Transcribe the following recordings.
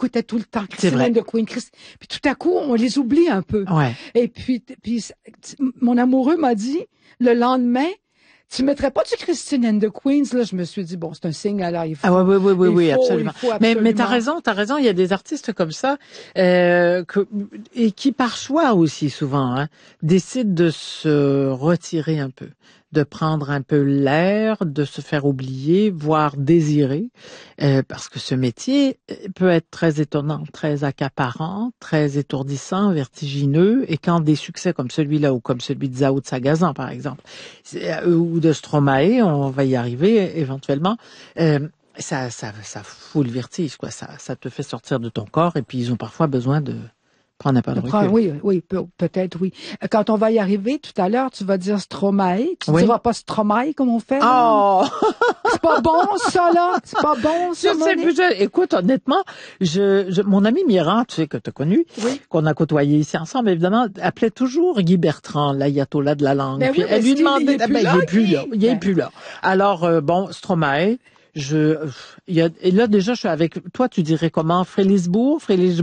écoutait tout le temps Christine and the Queens. Puis tout à coup, on les oublie un peu. Ouais. Et puis mon amoureux m'a dit, le lendemain, tu mettrais pas du Christine and the Queens, là? Je me suis dit, bon, c'est un signe, alors il faut. Ah oui, absolument. Il faut absolument. Mais t'as raison, il y a des artistes comme ça, et qui par choix aussi souvent, décident de se retirer un peu, de prendre un peu l'air, de se faire oublier, voire désirer, parce que ce métier peut être très étonnant, très accaparant, très étourdissant, vertigineux, et quand des succès comme celui-là ou comme celui de Zao de Sagazan, par exemple, ou de Stromae, on va y arriver éventuellement, ça fout le vertige, quoi. Ça te fait sortir de ton corps, et puis ils ont parfois besoin de prendre un peu de recul. Oui, peut-être, oui. Quand on va y arriver, tout à l'heure, tu vas dire Stromae. Tu diras pas Stromae comme on fait. Oh! C'est pas bon, ça, là? C'est pas bon, ça, Écoute, honnêtement, mon ami Mira, tu sais, que tu as connu, qu'on a côtoyé ici ensemble, évidemment, appelait toujours Guy Bertrand, l'ayatollah de la langue. Ben puis oui, elle lui demandait, il est plus là. Alors, Stromae, et là, déjà, je suis avec, toi, tu dirais comment? Frélisbourg?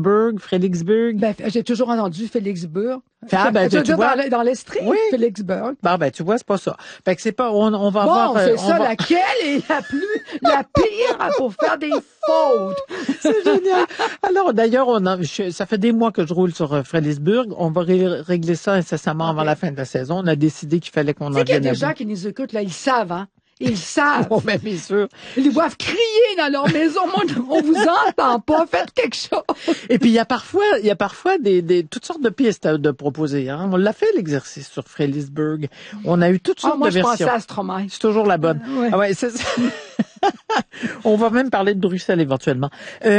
Ben, j'ai toujours entendu Félixbourg. Tu vois. Dans l'Estrie, Félixbourg. Tu vois, c'est pas ça. Fait que c'est pas, on va voir. C'est ça, laquelle est la pire pour faire des fautes. C'est génial. Alors, d'ailleurs, ça fait des mois que je roule sur Frélisbourg. On va régler ça incessamment avant la fin de la saison. On a décidé qu'il fallait qu'on en vienne. Tu sais qu'il y a des gens qui nous écoutent, là, ils savent, hein? Ils savent. Oh, ben, bien sûr. Ils doivent crier dans leur maison. On vous entend pas. Faites quelque chose. Et puis, il y a parfois toutes sortes de pistes de proposer, hein. On l'a fait, l'exercice sur Frélisbourg. On a eu toutes sortes de versions. Moi, je pensais à Stromae. C'est toujours la bonne. C'est ça. On va même parler de Bruxelles éventuellement.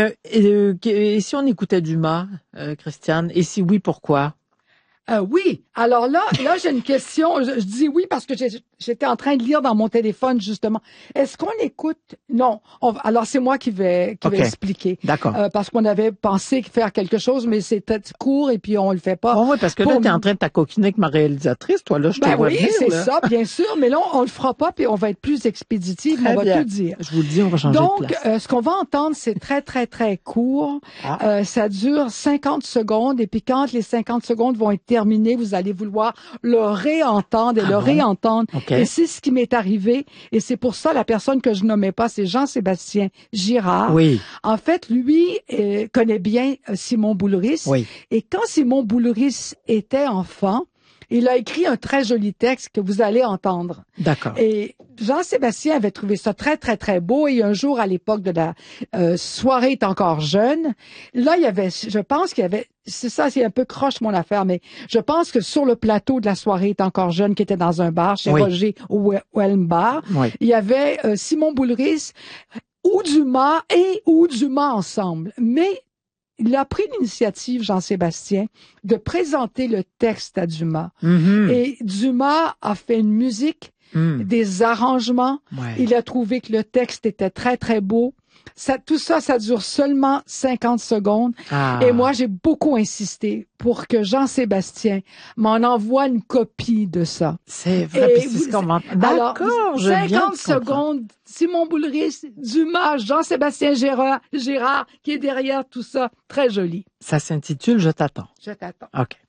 Et si on écoutait Dumas, Christiane? Et si oui, pourquoi? Oui. Alors là, j'ai une question. Je dis oui parce que j'étais en train de lire dans mon téléphone, justement. Est-ce qu'on écoute? Non. Alors, c'est moi qui vais expliquer. D'accord. Parce qu'on avait pensé faire quelque chose, mais c'était court et puis on le fait pas. Oui, parce que là, t'es en train de t'acoquiner avec ma réalisatrice. Toi, là, je te vois venir. Oui, c'est ça, bien sûr. Mais là, on le fera pas puis on va être plus expéditif. On va tout dire. Je vous le dis, on va changer de place. Donc, ce qu'on va entendre, c'est très, très, très court. Ça dure 50 secondes et puis quand les 50 secondes vont être terminées, vous allez vouloir le réentendre et réentendre. Okay. Et c'est ce qui m'est arrivé. Et c'est pour ça, la personne que je nommais pas, c'est Jean-Sébastien Girard. Oui. En fait, lui connaît bien Simon Boulris. Oui. Et quand Simon Boulris était enfant, il a écrit un très joli texte que vous allez entendre. D'accord. Et Jean-Sébastien avait trouvé ça très, très, très beau. Et un jour, à l'époque de la soirée est encore jeune, là, je pense qu'il y avait, c'est ça, c'est un peu croche mon affaire, mais je pense que sur le plateau de la soirée est encore jeune, qui était dans un bar chez Roger Wellenbar, il y avait Simon Boulris ou Dumas ensemble. Mais il a pris l'initiative, Jean-Sébastien, de présenter le texte à Dumas. Mm-hmm. Et Dumas a fait une musique, des arrangements. Ouais. Il a trouvé que le texte était très, très beau. Tout ça dure seulement 50 secondes. Et moi, j'ai beaucoup insisté pour que Jean-Sébastien m'en envoie une copie de ça. C'est vrai, puis c'est ce qu'on m'entend. D'accord, 50 secondes, Simon Boulris, Dumas, Jean-Sébastien Girard, qui est derrière tout ça. Très joli. Ça s'intitule « Je t'attends ». Je t'attends. OK.